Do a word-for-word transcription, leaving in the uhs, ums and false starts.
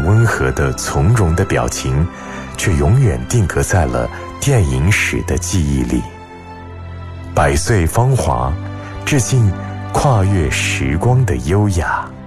温和的从容的表情，却永远定格在了电影史的记忆里。百岁芳华，致敬跨越时光的优雅。